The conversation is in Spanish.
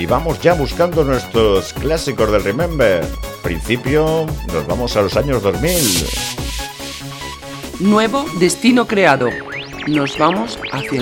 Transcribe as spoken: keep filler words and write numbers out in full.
y vamos ya buscando nuestros clásicos del Remember. Principio, nos vamos a los años dos mil. Nuevo destino creado. Nos vamos hacia